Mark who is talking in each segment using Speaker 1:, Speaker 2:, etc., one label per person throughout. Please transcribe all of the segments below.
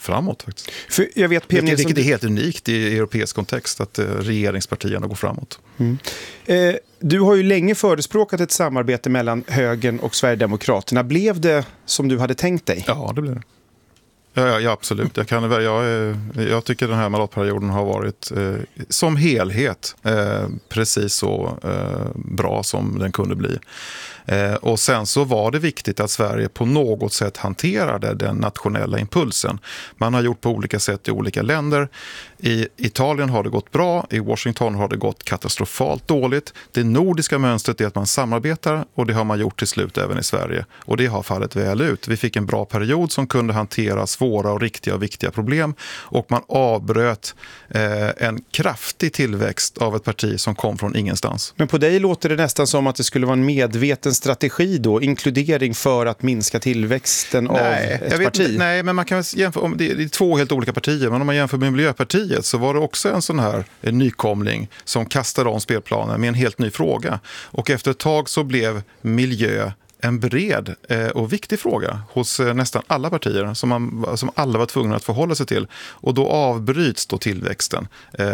Speaker 1: framåt faktiskt.
Speaker 2: För jag vet,
Speaker 1: vilket är helt unikt i europeisk kontext att regeringspartierna går framåt.
Speaker 2: Du har ju länge förespråkat ett samarbete mellan högern och Sverigedemokraterna. Blev det som du hade tänkt dig?
Speaker 1: Ja, det blev det. Ja, absolut. Jag tycker den här mandatperioden har varit som helhet precis så bra som den kunde bli. Och sen så var det viktigt att Sverige på något sätt hanterade den nationella impulsen. Man har gjort på olika sätt i olika länder. I Italien har det gått bra, i Washington har det gått katastrofalt dåligt. Det nordiska mönstret är att man samarbetar och det har man gjort till slut även i Sverige. Och det har fallit väl ut. Vi fick en bra period som kunde hantera svåra och riktiga och viktiga problem och man avbröt en kraftig tillväxt av ett parti som kom från ingenstans.
Speaker 2: Men på dig låter det nästan som att det skulle vara en medveten strategi då, inkludering för att minska tillväxten av ett parti.
Speaker 1: Nej, men man kan jämföra, det är två helt olika partier, men om man jämför med Miljöpartiet så var det också en sån här nykomling som kastade om spelplanen med en helt ny fråga. Och efter ett tag så blev miljö en bred och viktig fråga hos nästan alla partier som alla var tvungna att förhålla sig till. Och då avbryts då tillväxten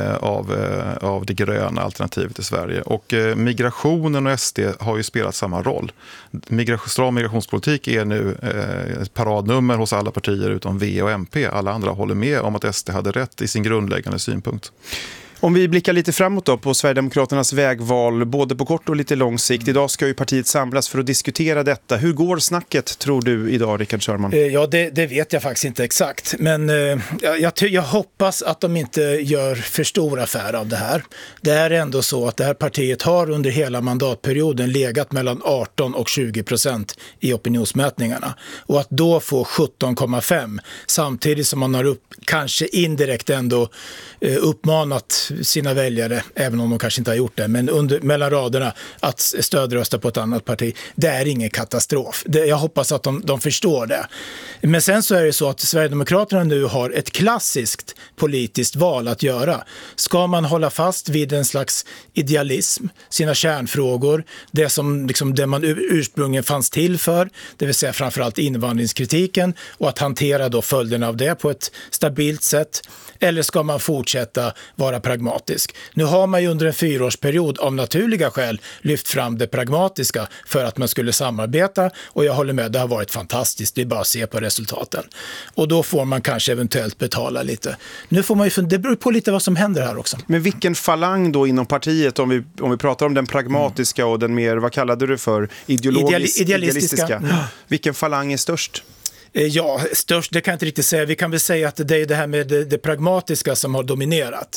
Speaker 1: av det gröna alternativet i Sverige. Och migrationen och SD har ju spelat samma roll. Stram migrationspolitik är nu ett paradnummer hos alla partier utom V och MP. Alla andra håller med om att SD hade rätt i sin grundläggande synpunkt.
Speaker 2: Om vi blickar lite framåt då på Sverigedemokraternas vägval, både på kort och lite lång sikt. Idag ska ju partiet samlas för att diskutera detta. Hur går snacket, tror du, idag, Rickard Sörman?
Speaker 3: Ja, det vet jag faktiskt inte exakt. Men jag hoppas att de inte gör för stor affär av det här. Det är ändå så att det här partiet har under hela mandatperioden legat mellan 18 och 20% i opinionsmätningarna. Och att då få 17,5 samtidigt som man har kanske indirekt ändå uppmanat sina väljare, även om de kanske inte har gjort det, men mellan raderna att stödrösta på ett annat parti. Det är ingen katastrof. Jag hoppas att de förstår det. Men sen så är det så att Sverigedemokraterna nu har ett klassiskt politiskt val att göra. Ska man hålla fast vid en slags idealism, sina kärnfrågor, det man ursprungligen fanns till för, det vill säga framförallt invandringskritiken, och att hantera då följderna av det på ett stabilt sätt, eller ska man fortsätta vara pragmatisk? Nu har man ju under en 4-årsperiod av naturliga skäl lyft fram det pragmatiska för att man skulle samarbeta, och jag håller med, det har varit fantastiskt, det är bara att se på resultaten. Och då får man kanske eventuellt betala lite. Nu får man ju det beror på lite vad som händer här också.
Speaker 2: Men vilken falang då inom partiet, om vi pratar om den pragmatiska och den mer, vad kallade du för, idealistiska. Vilken falang är störst?
Speaker 3: Ja, störst, det kan jag inte riktigt säga. Vi kan väl säga att det är det här med det pragmatiska som har dominerat.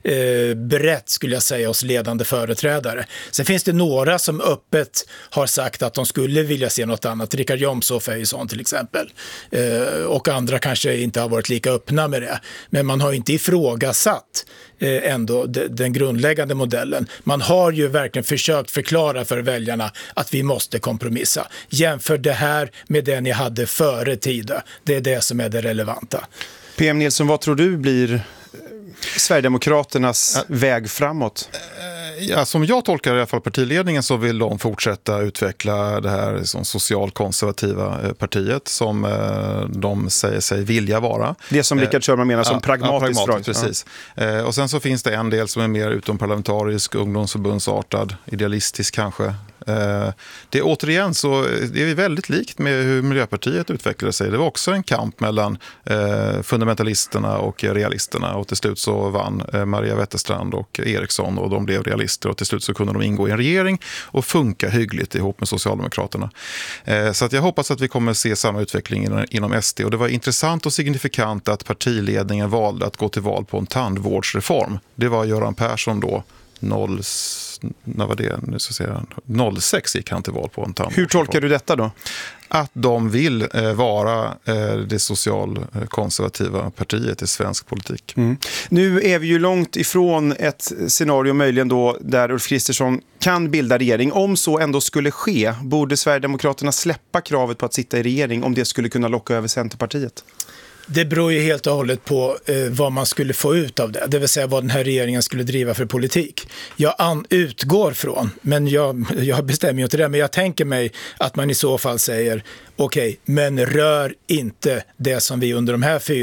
Speaker 3: Brett skulle jag säga hos ledande företrädare. Sen finns det några som öppet har sagt att de skulle vilja se något annat. Richard Jomshof är ju sån till exempel. Och andra kanske inte har varit lika öppna med det. Men man har inte ifrågasatt ändå den grundläggande modellen. Man har ju verkligen försökt förklara för väljarna att vi måste kompromissa. Jämför det här med det ni hade före tiden. Det är det som är det relevanta.
Speaker 2: PM Nilsson, vad tror du blir Sverigedemokraternas väg framåt?
Speaker 1: Ja, som jag tolkar i alla fall partiledningen så vill de fortsätta utveckla det här som socialkonservativa partiet som de säger sig vilja vara.
Speaker 2: Det som Rickard Sörman menar som pragmatiskt.
Speaker 1: Precis. Ja. Och sen så finns det en del som är mer utomparlamentarisk, ungdomsförbundsartad, idealistisk kanske. Det är återigen så det är väldigt likt med hur Miljöpartiet utvecklade sig. Det var också en kamp mellan fundamentalisterna och realisterna, och till slut så vann Maria Wetterstrand och Eriksson och de blev realister, och till slut så kunde de ingå i en regering och funka hyggligt ihop med Socialdemokraterna. Så att jag hoppas att vi kommer att se samma utveckling inom SD, och det var intressant och signifikant att partiledningen valde att gå till val på en tandvårdsreform. Det var Göran Persson då 06 gick han till val på en tandvårdsreform.
Speaker 2: Hur tolkar du detta då?
Speaker 1: Att de vill vara det socialkonservativa partiet i svensk politik.
Speaker 2: Mm. Nu är vi ju långt ifrån ett scenario möjligen då där Ulf Kristersson kan bilda regering. Om så ändå skulle ske, borde Sverigedemokraterna släppa kravet på att sitta i regering om det skulle kunna locka över Centerpartiet?
Speaker 3: Det beror ju helt och hållet på vad man skulle få ut av det. Det vill säga vad den här regeringen skulle driva för politik. Jag utgår från, men jag bestämmer ju inte det, men jag tänker mig att man i så fall säger okej, men rör inte det som vi under de här 4